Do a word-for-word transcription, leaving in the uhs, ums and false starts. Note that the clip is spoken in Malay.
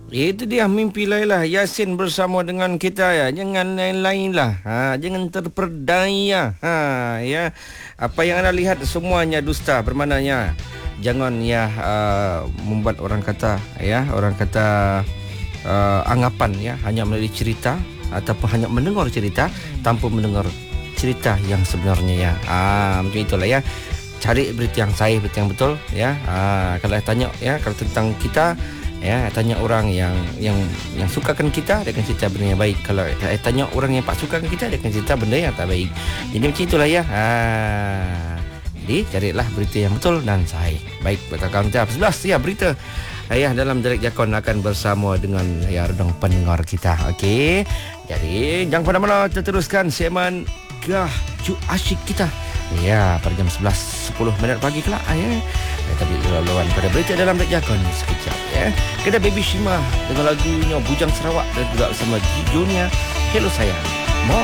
Itu dia mimpi Lailah Yasin bersama dengan kita ya. Jangan lain-lain lah. Ha, jangan terperdaya. Ha, ya. Apa yang anda lihat semuanya dusta. Bermaknanya jangan ya uh, membuat orang kata ya, orang kata uh, anggapan ya hanya melalui cerita ataupun hanya mendengar cerita tanpa mendengar cerita yang sebenarnya ya. Ah, macam itulah ya. Cari berita yang sahih, berita yang betul ya. Ah, kalau tanya ya kalau tentang kita ya, tanya orang yang yang yang sukakan kita, dia akan cerita benda yang baik. Kalau eh, tanya orang yang tak sukakan kita, dia akan cerita benda yang tak baik. Jadi macam itulah ya. Ha. Jadi carilah berita yang betul dan sahih. Baik, kawan-kawan kita sebelas ya berita. Ayah dalam Direct Jakon akan bersama dengan ya redang pendengar kita. Okey. Jadi jangan pada mana, kita teruskan segmen Gah Ju Asyik kita. Ya, pada jam sebelas sepuluh minit pagi kelak ya. Tapi laluan pada berita dalam Direct Jakon sekejap ya. Kita Baby Shima dengan lagunya Bujang Sarawak dan juga bersama Junia. Hello sayang.